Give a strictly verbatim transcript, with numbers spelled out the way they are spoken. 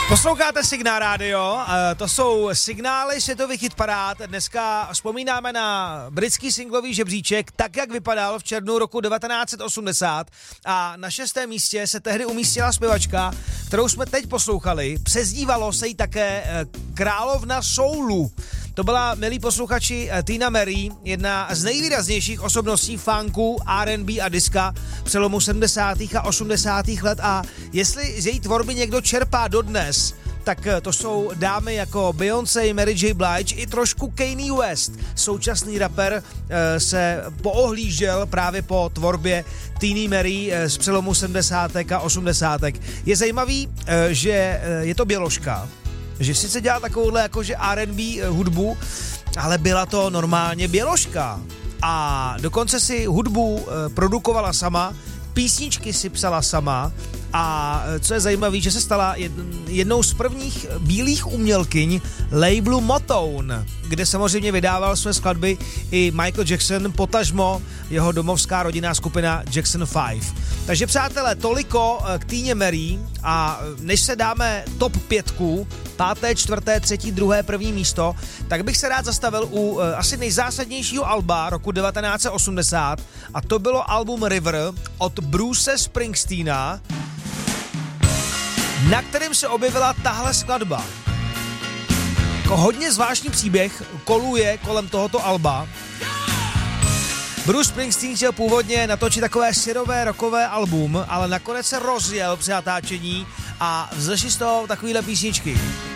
Posloucháte Signál rádio, to jsou signály světových hitparád. Dneska vzpomínáme na britský singlový žebříček, tak jak vypadal v červnu roku devatenáct set osmdesát, a na šestém místě se tehdy umístila zpěvačka, kterou jsme teď poslouchali. Přezdívalo se jí také Královna soulu. To byla, milí posluchači, Tina Mary, jedna z nejvýraznějších osobností funku, R and B a diska přelomu sedmdesátých a osmdesátých let, a jestli z její tvorby někdo čerpá dodnes, tak to jsou dámy jako Beyoncé, Mary J. Blige i trošku Kanye West. Současný rapper se poohlížel právě po tvorbě Tiny Mary z přelomu sedmdesátek a osmdesátek. Je zajímavý, že je to běložka, že sice dělá takovouhle jakože R and B hudbu, ale byla to normálně běložka. A dokonce si hudbu produkovala sama, písničky si psala sama, a co je zajímavé, že se stala jednou z prvních bílých umělkyň labelu Motown, kde samozřejmě vydával své skladby i Michael Jackson, potažmo jeho domovská rodinná skupina Jackson five. Takže přátelé, toliko k Tíně Mary, a než se dáme top pětku, páté, čtvrté, třetí, druhé, první místo, tak bych se rád zastavil u uh, asi nejzásadnějšího alba roku devatenáct set osmdesát, a to bylo album River od Bruce Springsteena, na kterém se objevila tahle skladba. Jako hodně zvláštní příběh koluje kolem tohoto alba. Bruce Springsteen chtěl původně natočit takové syrové rockové album, ale nakonec se rozjel při natáčení a vzešly z toho takovýhle písničky.